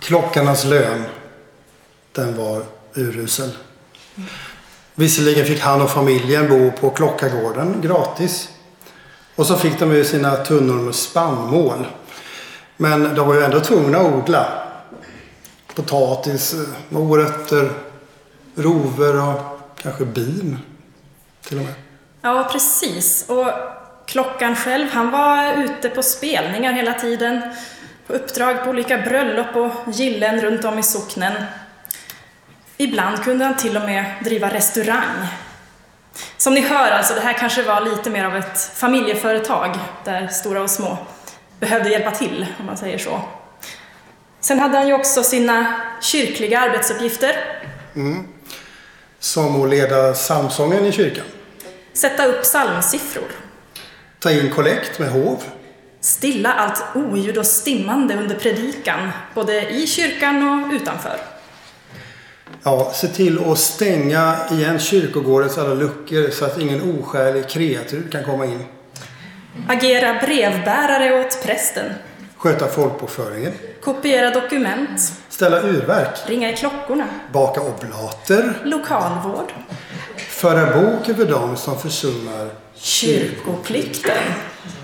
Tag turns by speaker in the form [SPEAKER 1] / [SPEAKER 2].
[SPEAKER 1] Klockarnas lön, den var urusel. Visserligen fick han och familjen bo på Klockargården gratis. Och så fick de ju sina tunnor med spannmål. Men de var ju ändå tvungna att odla. Potatis, morötter, rover och kanske bin till och med.
[SPEAKER 2] Ja, precis. Och Klockan själv, han var ute på spelningar hela tiden. På uppdrag på olika bröllop och gillen runt om i socknen. Ibland kunde han till och med driva restaurang. Som ni hör, alltså, det här kanske var lite mer av ett familjeföretag där stora och små behövde hjälpa till, om man säger så. Sen hade han ju också sina kyrkliga arbetsuppgifter.
[SPEAKER 1] Som att leda psalmsången i kyrkan.
[SPEAKER 2] Sätta upp psalmsiffror.
[SPEAKER 1] Ta in kollekt med hov.
[SPEAKER 2] Stilla allt oljud och stimmande under predikan, både i kyrkan och utanför.
[SPEAKER 1] Ja, se till att stänga igen kyrkogårdens alla luckor så att ingen oskälig kreatur kan komma in.
[SPEAKER 2] Agera brevbärare åt prästen.
[SPEAKER 1] Sköta folkbokföringen.
[SPEAKER 2] Kopiera dokument.
[SPEAKER 1] Ställa urverk.
[SPEAKER 2] Ringa i klockorna.
[SPEAKER 1] Baka oblater.
[SPEAKER 2] Lokalvård.
[SPEAKER 1] Föra bok över dem som försummar
[SPEAKER 2] kyrkoplikten.